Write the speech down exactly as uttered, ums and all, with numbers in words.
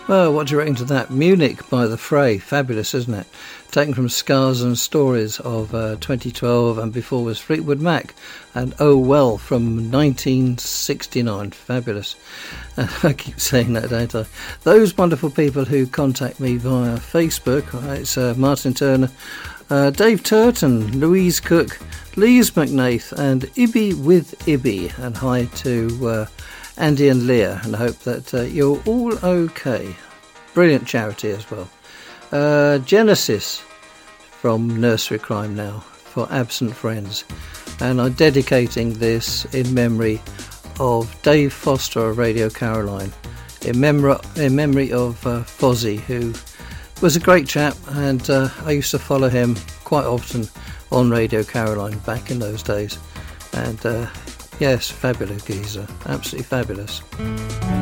Well, what do you reckon to that? Munich by The Fray. Fabulous, isn't it? Taken from Scars and Stories of uh, twenty twelve, and before was Fleetwood Mac and Oh Well from nineteen sixty-nine. Fabulous. Uh, I keep saying that, don't I? Those wonderful people who contact me via Facebook, it's uh, Martin Turner, uh, Dave Turton, Louise Cook, Lise McNaith and Ibby with Ibby. And hi to uh, Andy and Leah, and I hope that uh, you're all okay. Brilliant charity as well. Uh, Genesis from Nursery Crime Now for Absent Friends, and I'm dedicating this in memory of Dave Foster of Radio Caroline, in, mem- in memory of uh, Fozzie, who was a great chap, and uh, I used to follow him quite often on Radio Caroline back in those days. And uh, yes, fabulous geezer, absolutely fabulous.